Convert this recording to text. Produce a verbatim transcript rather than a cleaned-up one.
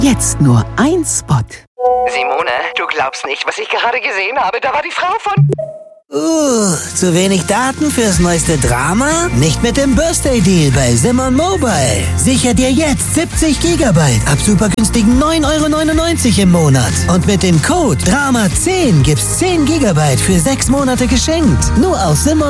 Jetzt nur ein Spot. Simone, du glaubst nicht, was ich gerade gesehen habe. Da war die Frau von... Uh, zu wenig Daten fürs neueste Drama? Nicht mit dem Birthday-Deal bei Simon Mobile. Sicher dir jetzt siebzig Gigabyte ab super günstigen neun Euro neunundneunzig im Monat. Und mit dem Code Drama zehn gibt's zehn Gigabyte für sechs Monate geschenkt. Nur auf Simon